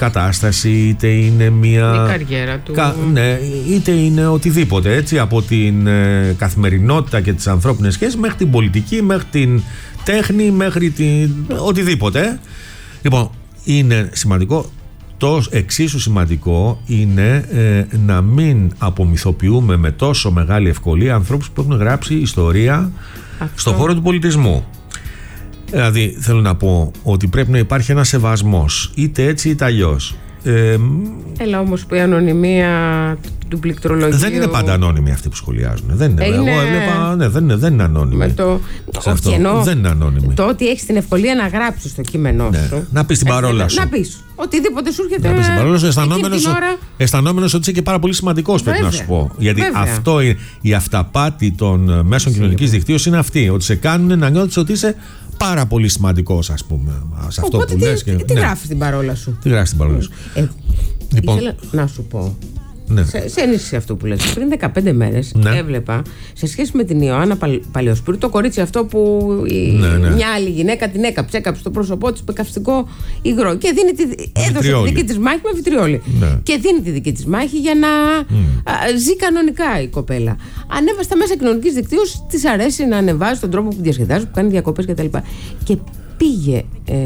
κατάσταση, είτε είναι μια. Η καριέρα του. Ναι, είτε είναι οτιδήποτε, έτσι, από την καθημερινότητα και τις ανθρώπινες σχέσεις μέχρι την πολιτική, μέχρι την τέχνη, μέχρι οτιδήποτε. Λοιπόν, είναι σημαντικό. Το εξίσου σημαντικό είναι να μην απομυθοποιούμε με τόσο μεγάλη ευκολία ανθρώπους που έχουν γράψει ιστορία στον χώρο του πολιτισμού. Δηλαδή θέλω να πω ότι πρέπει να υπάρχει ένας σεβασμός, είτε έτσι είτε αλλιώς. Έλα όμως που η ανωνυμία του πληκτρολογίου. Δεν είναι πάντα ανώνυμοι αυτοί που σχολιάζουν. Δεν είναι. Εγώ έβλεπα, δεν είναι ανώνυμοι. Δεν είναι ανώνυμοι. Το ότι έχεις την ευκολία να γράψεις το κείμενό σου. Να πεις την παρόλα σου. Να πεις οτιδήποτε σου έρχεται. Να πεις την παρόλα σου, αισθανόμενος ότι είσαι και πάρα πολύ σημαντικός, πρέπει να σου πω. Γιατί αυτό η αυταπάτη των μέσων κοινωνικής δικτύωσης είναι αυτή. Ότι σε κάνουν να νιώθεις ότι είσαι πάρα πολύ σημαντικός, ας πούμε. Σε αυτό που λες. Τι γράφεις την παρόλα σου. Τι γράφεις την παρόλα σου. Λοιπόν, ήθελα να σου πω. Ναι. Σε ενίσχυση αυτό που λες. Πριν 15 μέρες έβλεπα σε σχέση με την Ιωάννα Παλαιοσπύρου, το κορίτσι αυτό που μια άλλη γυναίκα την έκαψε το πρόσωπό της με καυστικό υγρό και έδωσε τη δική της μάχη με βιτριόλι. Και δίνει τη δική της μάχη για να ζει κανονικά η κοπέλα. Ανέβασε στα μέσα κοινωνικής δικτύωσης, της αρέσει να ανεβάζει τον τρόπο που διασκεδάζει, που κάνει διακοπές κτλ. Και πήγε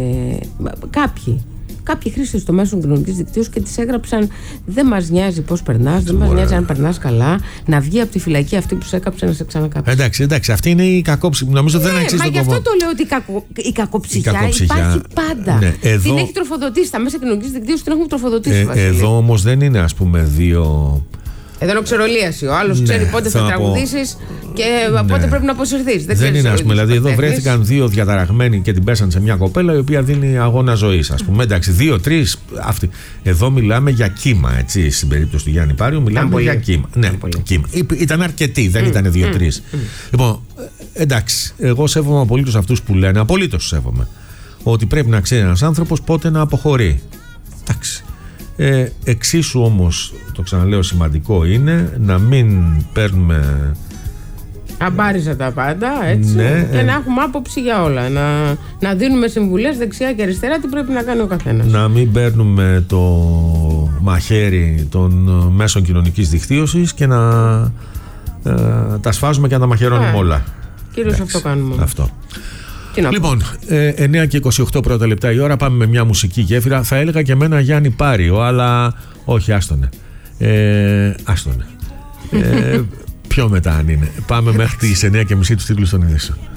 κάποιοι χρήστες των μέσων κοινωνικής δικτύωσης και τις έγραψαν: δεν μας νοιάζει πώς περνάς, δεν μας νοιάζει αν περνάς καλά, να βγει από τη φυλακή αυτή που σε έκαψε να σε ξανακάψει. Εντάξει, αυτή είναι η κακόψυχη. Νομίζω δεν αξίζει τον κόπο. Μα γι' αυτό το λέω ότι η κακοψυχιά υπάρχει πάντα. Ναι, την έχει τροφοδοτήσει. Τα μέσα κοινωνικής δικτύωσης την έχουν τροφοδοτήσει. Εδώ όμως δεν είναι, ας πούμε, δύο. Εδώ είναι οξερολίαση. Ο άλλος ξέρει πότε θα τραγουδήσεις και πότε πρέπει να αποσυρθείς. Δεν είναι, ας πούμε. Δηλαδή, εδώ βρέθηκαν δύο διαταραγμένοι και την πέσαν σε μια κοπέλα η οποία δίνει αγώνα ζωής. Ας πούμε, εντάξει, 2-3. Εδώ μιλάμε για κύμα, έτσι. Στην περίπτωση του Γιάννη Πάριου, μιλάμε για κύμα. Ναι, κύμα. Ήταν αρκετοί, δεν ήταν 2-3. Λοιπόν, εντάξει, εγώ σέβομαι απολύτως αυτούς που λένε, απολύτως σέβομαι, ότι πρέπει να ξέρει ένας άνθρωπος πότε να αποχωρεί. Εντάξει. Εξίσου όμως, το ξαναλέω, σημαντικό είναι να μην παίρνουμε αμπάριζα τα πάντα, έτσι, και να έχουμε άποψη για όλα, να δίνουμε συμβουλές δεξιά και αριστερά τι πρέπει να κάνει ο καθένας. Να μην παίρνουμε το μαχαίρι των μέσων κοινωνικής δικτύωσης και να τα σφάζουμε και να τα μαχαιρώνουμε όλα. Κυρίως αυτό κάνουμε. Αυτό. Λοιπόν, 9 και 28 πρώτα λεπτά η ώρα. Πάμε με μια μουσική γέφυρα. Θα έλεγα και εμένα Γιάννη Πάριο, αλλά όχι, άστονε. Πιο μετά αν είναι. Πάμε μέχρι τις 9:30 τους τίτλους των ειδήσεων.